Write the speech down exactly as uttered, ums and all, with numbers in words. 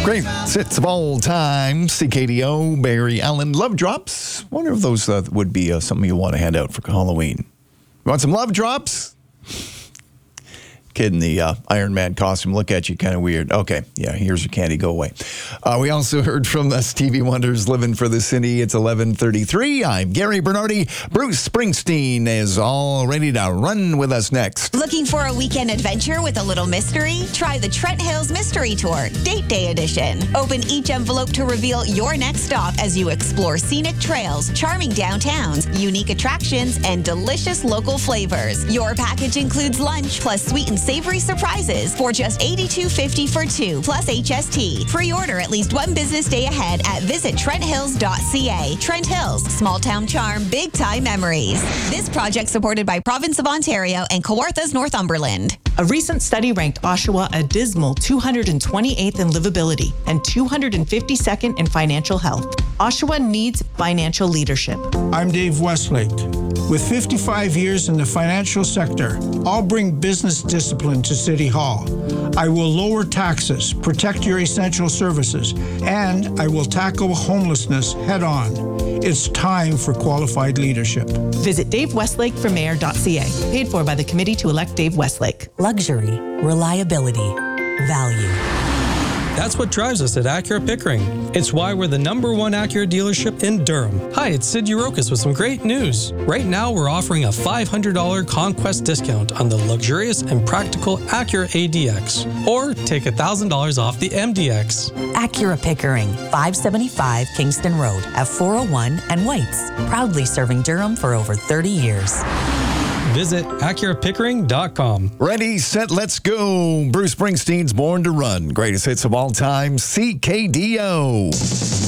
Great hits of all time. C K D O, Barry Allen, Love Drops. Wonder if those uh, would be uh, something you want to hand out for Halloween. You want some Love Drops? Kid in the uh, Iron Man costume, look at you kind of weird. Okay, yeah, here's your candy, go away. Uh, we also heard from the Stevie Wonders, Living for the City. It's eleven thirty-three. I'm Gary Bernardi. Bruce Springsteen is all ready to run with us next. Looking for a weekend adventure with a little mystery? Try the Trent Hills Mystery Tour, Date Day Edition. Open each envelope to reveal your next stop as you explore scenic trails, charming downtowns, unique attractions, and delicious local flavors. Your package includes lunch plus sweet and savory surprises for just eighty-two fifty for two, plus H S T. Pre-order at least one business day ahead at visit trent hills dot c a. Trent Hills, small town charm, big time memories. This project supported by Province of Ontario and Kawarthas Northumberland. A recent study ranked Oshawa a dismal two hundred twenty-eighth in livability and two hundred fifty-second in financial health. Oshawa needs financial leadership. I'm Dave Westlake. With fifty-five years in the financial sector, I'll bring business discipline to City Hall. I will lower taxes, protect your essential services, and I will tackle homelessness head on. It's time for qualified leadership. Visit dave westlake for mayor dot c a. Paid for by the Committee to Elect Dave Westlake. Luxury, reliability, value. That's what drives us at Acura Pickering. It's why we're the number one Acura dealership in Durham. Hi, it's Sid Urokas with some great news. Right now, we're offering a five hundred dollars Conquest discount on the luxurious and practical Acura A D X. Or take one thousand dollars off the M D X. Acura Pickering, five seventy-five Kingston Road at four oh one and Whites. Proudly serving Durham for over thirty years. Visit acura pickering dot com. Ready, set, let's go. Bruce Springsteen's Born to Run. Greatest hits of all time, C K D O.